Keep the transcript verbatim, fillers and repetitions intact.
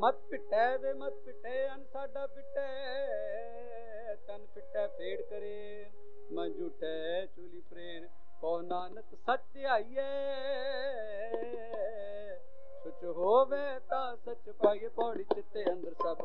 ਮਤ ਪਿਟੈ ਵੇ ਮਤ ਪਿਟੈ ਅਨ ਸਾਡਾ ਪਿਟੈ ਤਨ ਪਿਟੈ ਫੇੜ ਕਰੇ ਮਨ ਝੂਟੈ ਚੂਲੀ ਪ੍ਰੇਣ ਕੋ ਨਾਨਕ ਸੱਚ ਆਈਏ ਸੁਚ ਹੋਵੇ ਤਾਂ ਸੱਚ ਪਾਈਏ ਪੌੜੀ ਚਿੱਤੇ ਅੰਦਰ ਸਭ